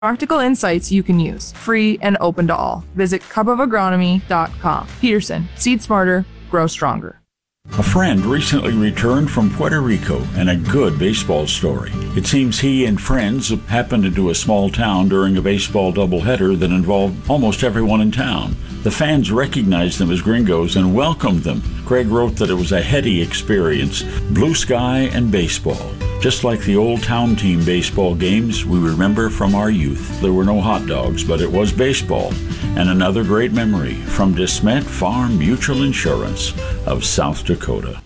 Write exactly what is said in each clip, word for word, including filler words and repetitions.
Practical insights you can use, free and open to all. Visit cup of agronomy dot com. Peterson, seed smarter, grow stronger. A friend recently returned from Puerto Rico and a good baseball story. It seems he and friends happened into a small town during a baseball doubleheader that involved almost everyone in town. The fans recognized them as gringos and welcomed them. Craig wrote that it was a heady experience, blue sky and baseball. Just like the old town team baseball games we remember from our youth. There were no hot dogs, but it was baseball. And another great memory from DeSmet Farm Mutual Insurance of South Dakota.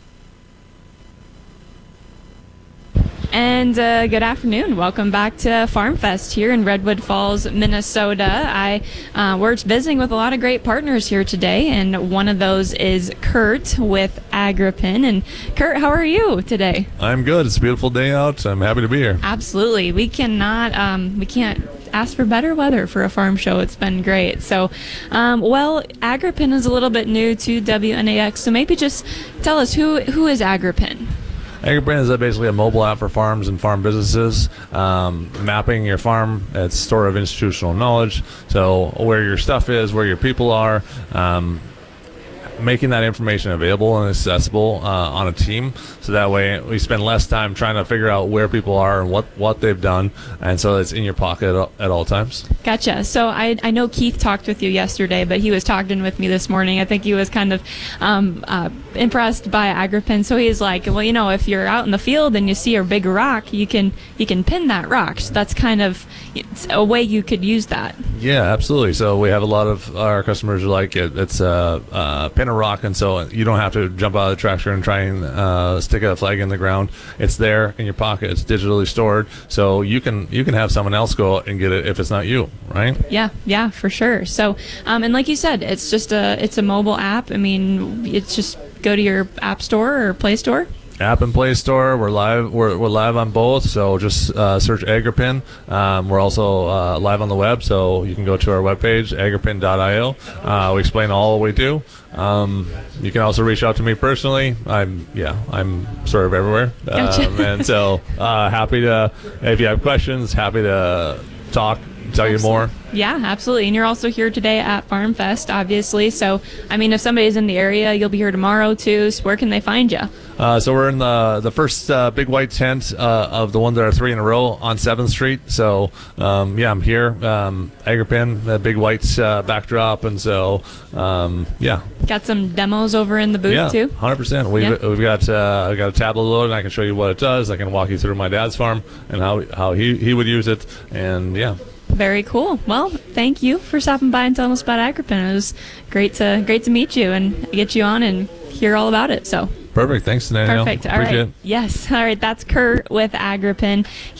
And uh, good afternoon. Welcome back to Farm Fest here in Redwood Falls, Minnesota. I uh, we're visiting with a lot of great partners here today, and one of those is Kurt with Agrippin. And Kurt, how are you today? I'm good. It's a beautiful day out. I'm happy to be here. Absolutely. We cannot. Um, we can't ask for better weather for a farm show. It's been great. So, um, well, Agrippin is a little bit new to W N A X. So maybe just tell us who who is Agrippin. Agrippin is basically a mobile app for farms and farm businesses, um, mapping your farm. It's a store of institutional knowledge, so where your stuff is, where your people are, um, making that information available and accessible uh, on a team, so that way we spend less time trying to figure out where people are and what, what they've done, and so it's in your pocket at all, at all times. Gotcha. So I I know Keith talked with you yesterday, but he was talking with me this morning. I think he was kind of um, uh, impressed by Agrippin. So he's like, well, you know, if you're out in the field and you see a big rock, you can you can pin that rock. So that's kind of it's a way you could use that. Yeah, absolutely. So we have a lot of our customers are like it. It's a uh, uh, pin a rock, and so you don't have to jump out of the tractor and try and uh, stick a flag in the ground. It's there in your pocket. It's digitally stored, so you can you can have someone else go and get it if it's not you, right? Yeah, yeah, for sure. So, um, and like you said, it's just a it's a mobile app. I mean, it's just go to your app store or Play Store. App and Play Store. We're live. We're, we're live on both. So just uh, search Agrippin. Um, we're also uh, live on the web, so you can go to our webpage, agrippin dot io. Uh, we explain all we do. Um, you can also reach out to me personally. I'm yeah, I'm sort of everywhere, Gotcha. um, and so uh, happy to. If you have questions, happy to talk. Tell you more. Yeah, absolutely. And you're also here today at Farm Fest, obviously. So, I mean, if somebody's in the area, you'll be here tomorrow too. So where can they find you? Uh, so we're in the the first uh, big white tent uh, of the ones that are three in a row on seventh street. So um, yeah, I'm here. Um, Agrippin, the big white uh, backdrop, and so um, yeah. Got some demos over in the booth yeah, too. one hundred percent. We've Yeah. we've got uh, I've got a tablet loaded, and I can show you what it does. I can walk you through my dad's farm and how how he he would use it, and yeah. Very cool. Well, thank you for stopping by and telling us about Agrippin. It was great to great to meet you and get you on and hear all about it. So Perfect. Thanks, Danielle. perfect. All Appreciate right. it. Yes. All right. That's Kurt with Agrippin.